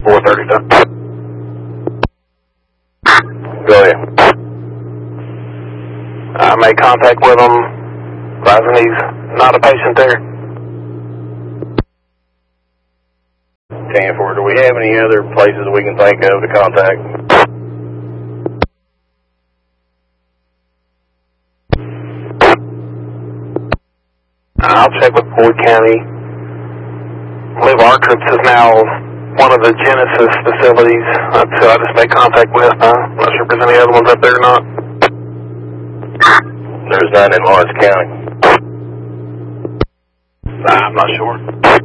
430. Go ahead. I made contact with him, advising he's not a patient there. 10-4, do we have any other places we can think of to contact? I'll check with Boyd County. I believe Artroops is now one of the Genesis facilities. That's who I just made contact with. I'm not sure if there's any other ones up there or not. There's none in Lawrence County. I'm not sure.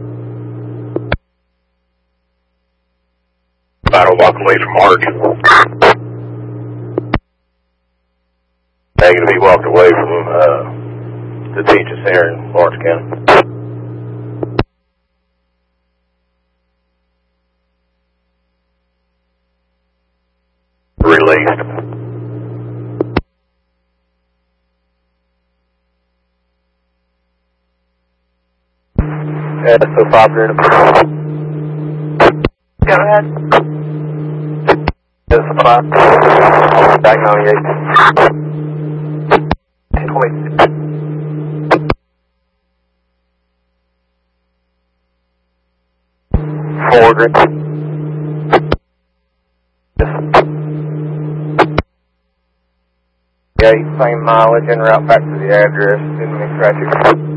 About a walk away from Arch. Negative, he walked away from the teaching center in Lawrence County. Released. Yeah, so popular. Go ahead. Yes, back 98. 10-20. Forward. Yeah, same mileage en route back to the address. Didn't make traffic.